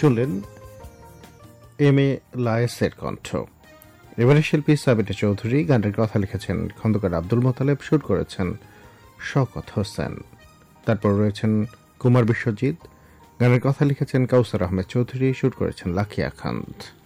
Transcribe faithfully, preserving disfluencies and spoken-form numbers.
শুনলেন M A লায়েসের কণ্ঠ। এবারে শিল্পী সাবিনা চৌধুরী, গানটির কথা লিখেছেন খন্দকার আব্দুল মোতালেব, সুর করেছেন শওকত হোসেন। তারপর রয়েছেন কুমার বিশ্বজিৎ, গানের কথা লিখেছেন কাউসার আহমেদ চৌধুরী, সুর করেছেন লাখিয়া খান।